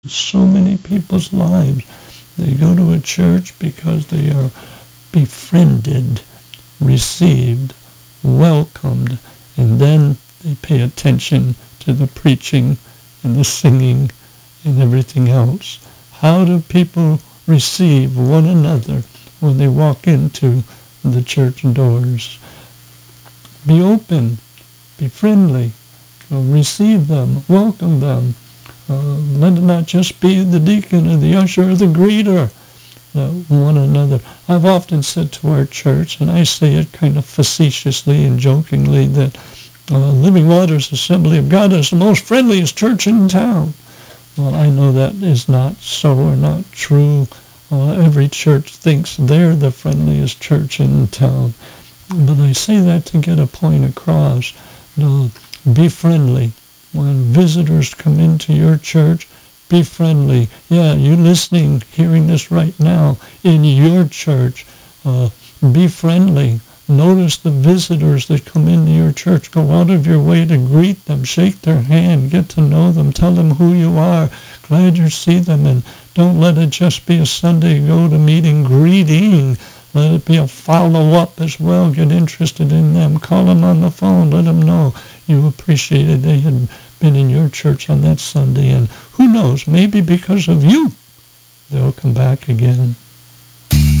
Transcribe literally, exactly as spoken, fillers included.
so many people's lives. They go to a church because they are befriended, received, welcomed, and then they pay attention to the preaching and the singing and everything else. How do people receive one another when they walk into the church doors? Be open, be friendly, uh, receive them, welcome them. Uh, let it not just be the deacon or the usher or the greeter. Uh, one another. I've often said to our church, and I say it kind of facetiously and jokingly, that uh, Living Waters Assembly of God is the most friendliest church in town. Well, I know that is not so or not true. Uh, every church thinks they're the friendliest church in town. But I say that to get a point across. No, be friendly. When visitors come into your church, be friendly. Yeah, you listening, hearing this right now in your church, uh, be friendly. Notice the visitors that come into your church. Go out of your way to greet them, shake their hand, get to know them, tell them who you are. Glad you see them, and don't let it just be a Sunday go-to meeting greeting. Let it be a follow-up as well. Get interested in them. Call them on the phone. Let them know you appreciated they had been in your church on that Sunday. And who knows, maybe because of you, they'll come back again.